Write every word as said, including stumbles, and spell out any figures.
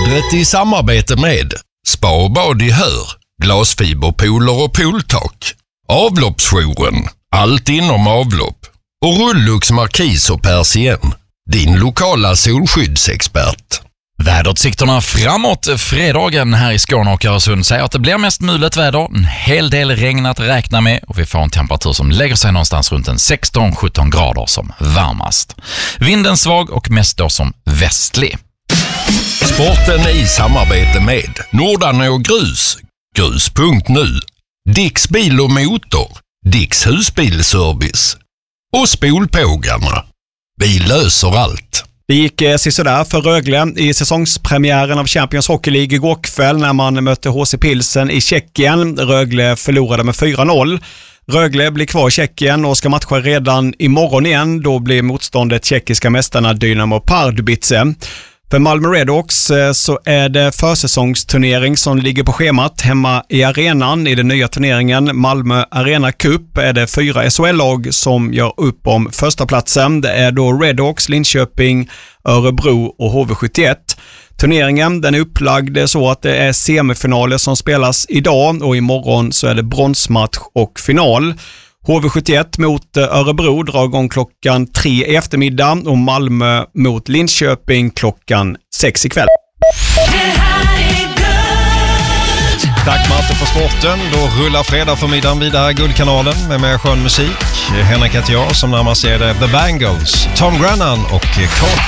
Vädret i samarbete med Spa och bad i Hör, glasfiberpooler och pooltak. Avloppsjouren, allt inom avlopp. Och Rullux Markis och Persien, din lokala solskyddsexpert. Väderutsikterna framåt fredagen här i Skåne och Öresund säger att det blir mest mulet väder, en hel del regn att räkna med och vi får en temperatur som lägger sig någonstans runt en sexton sjutton grader som varmast. Vinden svag och mest då som västlig. Sporten i samarbete med Nordanå Grus, grus punkt nu, Dicks bil och motor, Dicks husbilservice och Spolpågarna. Vi löser allt. Det gick sisådär för Rögle i säsongspremiären av Champions Hockey League igår kväll när man mötte H C Pilsen i Tjeckien. Rögle förlorade med fyra noll. Rögle blir kvar i Tjeckien och ska matcha redan imorgon igen. Då blir motståndet tjeckiska mästarna Dynamo Pardubice. För Malmö Redhawks så är det försäsongsturnering som ligger på schemat hemma i arenan i den nya turneringen. Malmö Arena Cup är det fyra S H L-lag som gör upp om första platsen. Det är då Redhawks, Linköping, Örebro och H V sjuttioett. Turneringen den är upplagd så att det är semifinaler som spelas idag och imorgon så är det bronsmatch och final. H V sjuttioett mot Örebro drar igång klockan tre i eftermiddag och Malmö mot Linköping klockan sex ikväll. Tack Malte för sporten. Då rullar fredag förmiddagen vidare Guldkanalen med mer skön musik. Henrik heter jag som närmast ser det The Bangles, Tom Grennan och Carter.